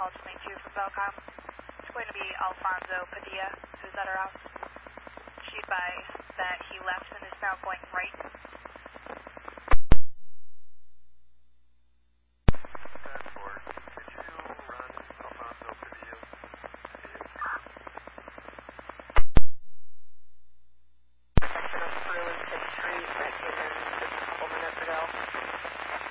call 22 from Belcom. It's going to be Alfonso Padilla, who's at our house. She advised that he left and is now going right